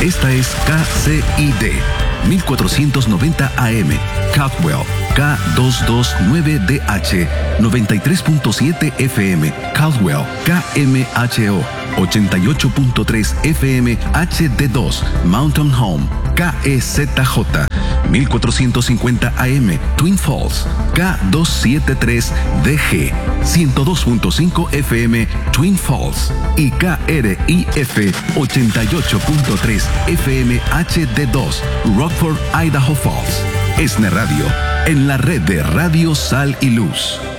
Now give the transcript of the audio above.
Esta es KCID 1490 AM, Caldwell, K229DH, 93.7 FM, Caldwell, KMHO, 88.3 FM, HD2, Mountain Home, KEZJ, 1450 AM, Twin Falls, K273DG, 102.5 FM, Twin Falls y KRIF 88.3 FM HD2, Rockford, Idaho Falls. ESNE Radio, en la red de Radio Sal y Luz.